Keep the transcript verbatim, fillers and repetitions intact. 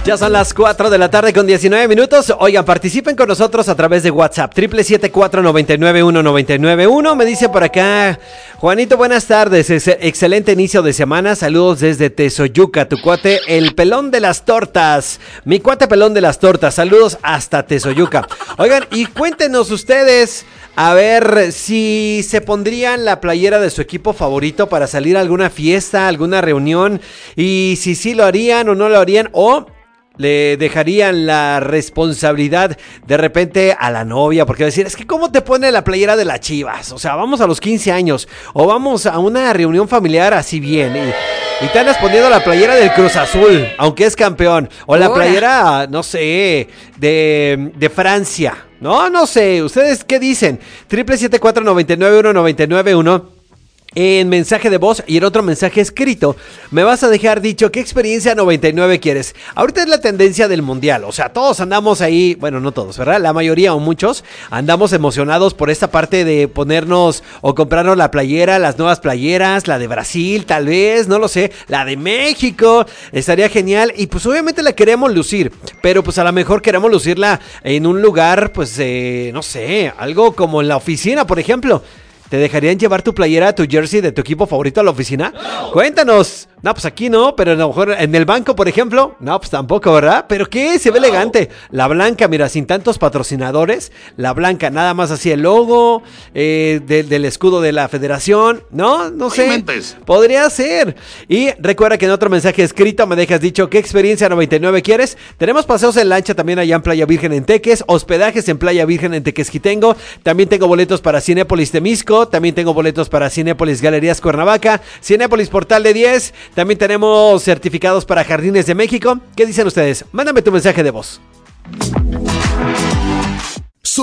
Ya son las cuatro de la tarde con diecinueve minutos. Oigan, participen con nosotros a través de WhatsApp. Triple siete cuatro nueve nueve uno nueve nueve uno. Me dice por acá, Juanito, buenas tardes. Es excelente inicio de semana. Saludos desde Tezoyuca, tu cuate, el pelón de las tortas. Mi cuate pelón de las tortas. Saludos hasta Tezoyuca. Oigan, y cuéntenos ustedes, a ver si se pondrían la playera de su equipo favorito para salir a alguna fiesta, alguna reunión, y si sí lo harían o no lo harían, o le dejarían la responsabilidad de repente a la novia, porque decir, es que ¿cómo te pone la playera de las Chivas? O sea, vamos a los quince años o vamos a una reunión familiar así bien y, y te andas poniendo la playera del Cruz Azul, aunque es campeón, o la playera, no sé, de, de Francia. No, no sé, ¿ustedes qué dicen? Triple siete cuatro nueve nueve uno nueve nueve uno. En mensaje de voz y en otro mensaje escrito me vas a dejar dicho qué experiencia noventa y nueve quieres. Ahorita es la tendencia del mundial, o sea, todos andamos ahí, bueno, no todos, ¿verdad? La mayoría o muchos andamos emocionados por esta parte de ponernos o comprarnos la playera, las nuevas playeras, la de Brasil tal vez, no lo sé, la de México, estaría genial y pues obviamente la queremos lucir, pero pues a lo mejor queremos lucirla en un lugar, pues eh, no sé, algo como en la oficina, por ejemplo. ¿Te dejarían llevar tu playera, tu jersey de tu equipo favorito a la oficina? Cuéntanos. No, pues aquí no, pero a lo mejor en el banco, por ejemplo. No, pues tampoco, ¿verdad? ¿Pero qué? Se ve elegante. La blanca, mira, sin tantos patrocinadores. La blanca, nada más así el logo eh, de, del escudo de la federación. No, no sé. Inventes. Podría ser. Y recuerda que en otro mensaje escrito me dejas dicho qué experiencia noventa y nueve quieres. Tenemos paseos en lancha también allá en Playa Virgen en Teques. Hospedajes en Playa Virgen en Tequesquitengo. También tengo boletos para Cinépolis Temisco. También tengo boletos para Cinépolis Galerías Cuernavaca. Cinépolis Portal de diez. También tenemos certificados para Jardines de México. ¿Qué dicen ustedes? Mándame tu mensaje de voz.